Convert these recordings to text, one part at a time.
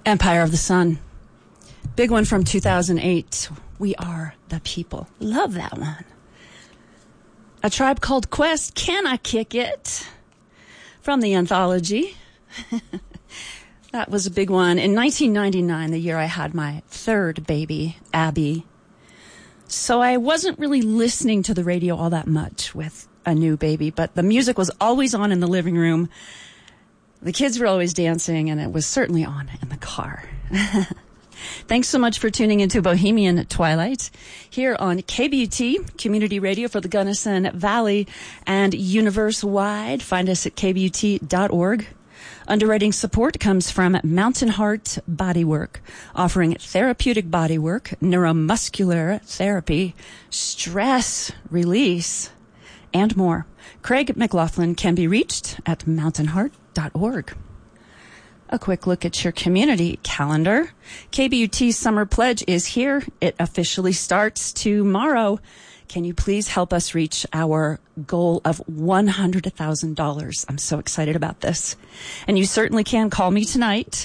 Empire of the Sun. Big one from 2008. We Are the People. Love that one. A Tribe Called Quest, Can I Kick It? From the anthology. That was a big one. In 1999, the year I had my third baby, Abby. So I wasn't really listening to the radio all that much with a new baby, but the music was always on in the living room. The kids were always dancing, and it was certainly on in the car. Thanks so much for tuning into Bohemian Twilight here on KBUT, Community Radio for the Gunnison Valley and universe-wide. Find us at kbut.org. Underwriting support comes from Mountain Heart Bodywork, offering therapeutic bodywork, neuromuscular therapy, stress release, and more. Craig McLaughlin can be reached at mountainheart.org. A quick look at your community calendar. KBUT Summer Pledge is here. It officially starts tomorrow. Can you please help us reach our goal of $100,000? I'm so excited about this. And you certainly can call me tonight,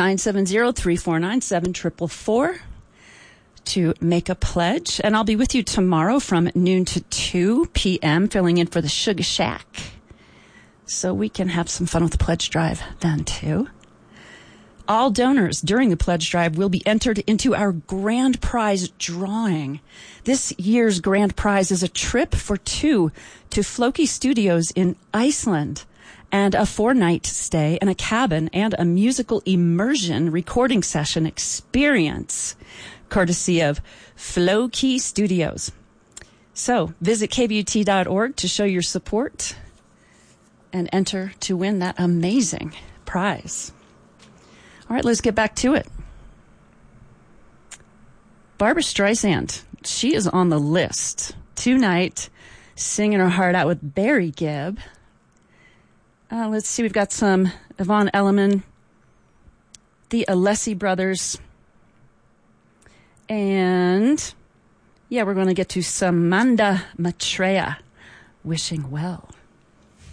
970-349-7444, to make a pledge. And I'll be with you tomorrow from noon to 2 p.m. filling in for the Sugar Shack. So we can have some fun with the pledge drive then too. All donors during the pledge drive will be entered into our grand prize drawing. This year's grand prize is a trip for two to Floki Studios in Iceland and a 4-night stay in a cabin and a musical immersion recording session experience, courtesy of Floki Studios. So visit kbut.org to show your support and enter to win that amazing prize. All right, let's get back to it. Barbra Streisand, she is on the list tonight, singing her heart out with Barry Gibb. Let's see, we've got some Yvonne Elliman, the Alessi brothers, and yeah, we're going to get to Samanda Maitreya, Wishing Well.